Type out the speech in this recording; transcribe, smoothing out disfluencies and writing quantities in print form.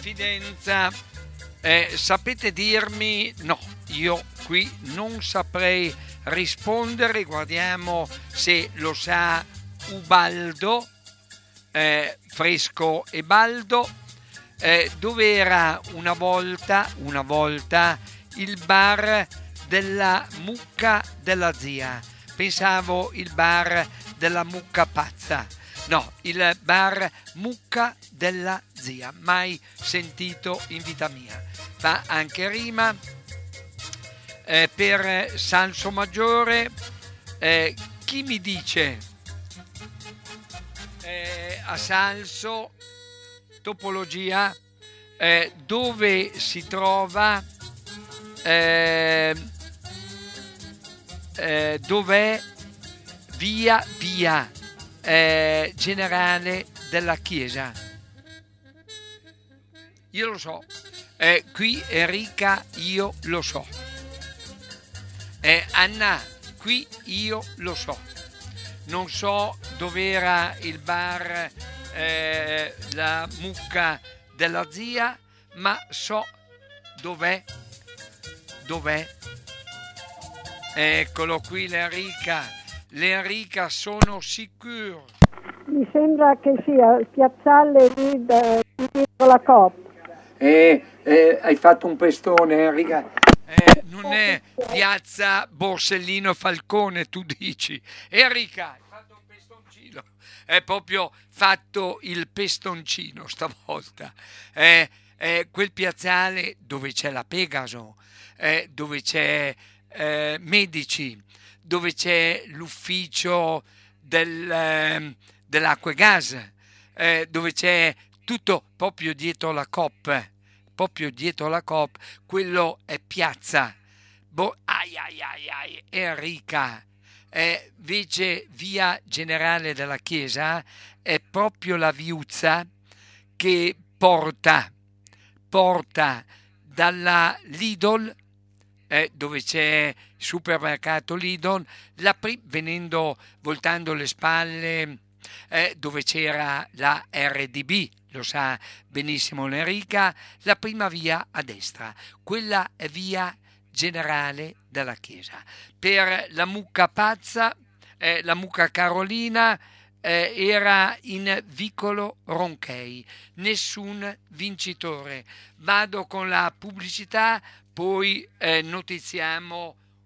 confidenza. Sapete dirmi? No, io qui non saprei rispondere. Guardiamo se lo sa Ubaldo, Fresco e Baldo. Dove era una volta il bar della mucca della zia. Pensavo il bar della mucca pazza. No, il bar mucca della zia. Mai sentito in vita mia. Fa anche rima. Per Salso Maggiore, chi mi dice a Salso, topologia, dove si trova, dov'è via generale della chiesa? Io lo so. Qui Enrica, io lo so. Anna, qui io lo so. Non so dove era il bar la mucca della zia, ma so dov'è. Eccolo qui l'Enrica, sono sicuro. Mi sembra che sia il piazzale lì dietro la Coop. Hai fatto un pestone, Enrica. Non è piazza Borsellino Falcone, tu dici. Enrica, hai fatto un pestoncino. È proprio fatto il pestoncino stavolta. Quel piazzale dove c'è la Pegaso, dove c'è Medici, dove c'è l'ufficio dell'acqua e gas, dove c'è tutto proprio dietro la Coop. Quello è piazza Enrica. Invece via generale della chiesa è proprio la viuzza che porta dalla Lidl, dove c'è il supermercato Lidl, voltando le spalle, dove c'era la RDB, lo sa benissimo l'Enrica, la prima via a destra, quella è via generale della chiesa. Per la mucca pazza, la mucca Carolina, era in vicolo Ronchei, nessun vincitore. Vado con la pubblicità, poi notiziamo